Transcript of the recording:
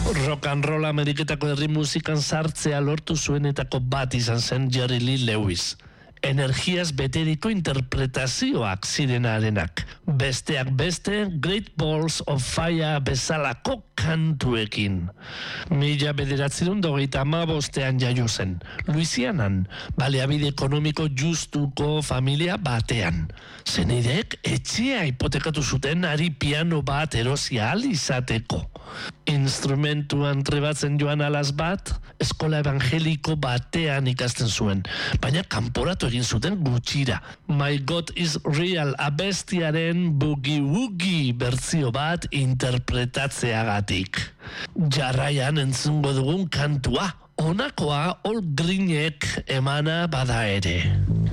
Rock and roll Ameriketako herri musikan sartzea lortu zuenetako bat izan zen Jerry Lee Lewis. Energiaz beteriko interpretazioak zirenarenak. Besteak beste, Great Balls of Fire bezalako kantuekin. 1985 jaio zen, Louisianan, baliabide ekonomiko justuko familia batean. Zenideek etxea hipotekatu zuten ari piano bat erosi ahal izateko. Instrumentuan trebatzen joan alaz bat, eskola evangeliko batean ikasten zuen, baina kanporatu egin zuten gutxira. My God is Real abestiaren boogie-woogie bertzio bat interpretatzeagatik. Jarraian entzungo dugun kantua, honakoa All Greenek emana bada ere.